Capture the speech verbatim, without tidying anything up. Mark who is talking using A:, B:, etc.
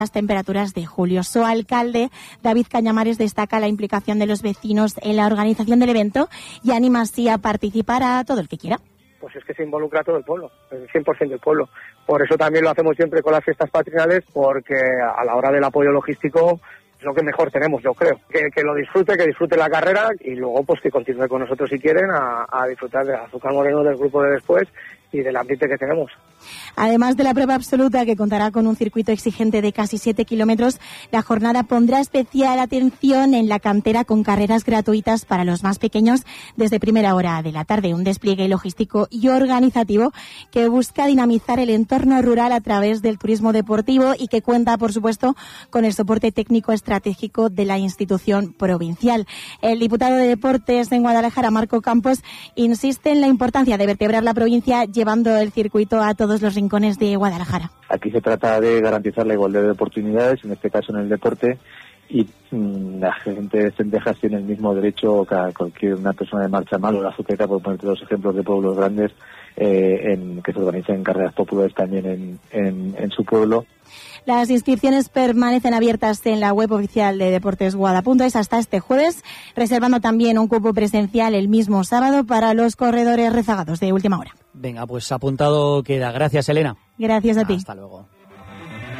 A: las temperaturas de julio. Su alcalde, David Cañamares, destaca la implicación de los vecinos en la organización del evento y anima así a participar a todo el que quiera.
B: Pues es que se involucra todo el pueblo, el cien por ciento del pueblo. Por eso también lo hacemos siempre con las fiestas patronales, porque a la hora del apoyo logístico es lo que mejor tenemos, yo creo. Que, que lo disfrute, que disfrute la carrera y luego pues que continúe con nosotros si quieren a, a disfrutar de Azúcar Moreno, del grupo de después y del ambiente que tenemos.
A: Además de la prueba absoluta, que contará con un circuito exigente de casi siete kilómetros, la jornada pondrá especial atención en la cantera con carreras gratuitas para los más pequeños desde primera hora de la tarde. Un despliegue logístico y organizativo que busca dinamizar el entorno rural a través del turismo deportivo y que cuenta, por supuesto, con el soporte técnico estratégico de la institución provincial. El diputado de Deportes en Guadalajara, Marco Campos, insiste en la importancia de vertebrar la provincia llevando el circuito a todos los rincones de Guadalajara.
C: Aquí se trata de garantizar la igualdad de oportunidades, en este caso en el deporte, y mmm, la gente de Cendejas tiene el mismo derecho que cualquier una persona de Marchamal o la Azuqueca, por ponerte dos ejemplos de pueblos grandes, eh, en que se organicen carreras populares también en, en, en su pueblo.
A: Las inscripciones permanecen abiertas en la web oficial de Deportes Guada punto es hasta este jueves, reservando también un cupo presencial el mismo sábado para los corredores rezagados de última hora.
D: Venga, pues apuntado queda. Gracias, Elena.
A: Gracias a ti.
D: Hasta luego.